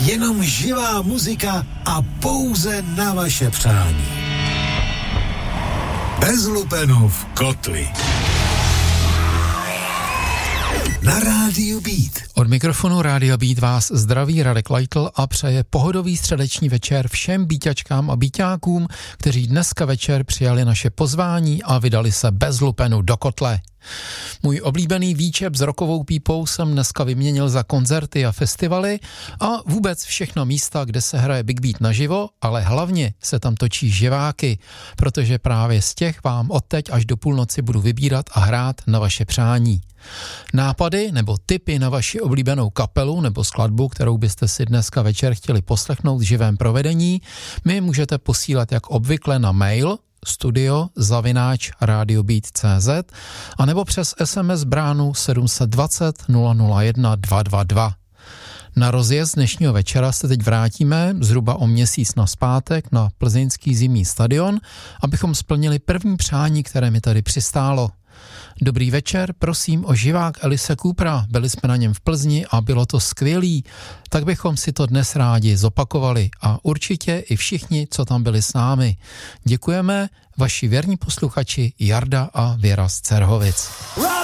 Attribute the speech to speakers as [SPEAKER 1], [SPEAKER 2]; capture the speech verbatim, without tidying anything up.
[SPEAKER 1] Jenom živá muzika a pouze na vaše přání. Bez lupenů v kotli. Na Rádiu Beat.
[SPEAKER 2] Od mikrofonu Rádia Beat vás zdraví Radek Leitl a přeje pohodový středeční večer všem býťačkám a býťákům, kteří dneska večer přijali naše pozvání a vydali se bez lupenu do kotle. Můj oblíbený výčep s rockovou pípou jsem dneska vyměnil za koncerty a festivaly a vůbec všechna místa, kde se hraje Big Beat naživo, ale hlavně se tam točí živáky, protože právě z těch vám odteď až do půlnoci budu vybírat a hrát na vaše přání. Nápady nebo tipy na vaši oblíbenou kapelu nebo skladbu, kterou byste si dneska večer chtěli poslechnout v živém provedení, mi můžete posílat jak obvykle na mail studio zavináč radiobeat tečka cé zet a nebo přes es em es bránu sedm set dvacet nula nula jedna dva dva dva. Na rozjezd dnešního večera se teď vrátíme zhruba o měsíc nazpátek na plzeňský zimní stadion, abychom splnili první přání, které mi tady přistálo. Dobrý večer, prosím o živák Alice Coopera, byli jsme na něm v Plzni a bylo to skvělý, tak bychom si to dnes rádi zopakovali a určitě i všichni, co tam byli s námi. Děkujeme, vaši věrní posluchači Jarda a Věra z Cerhovic.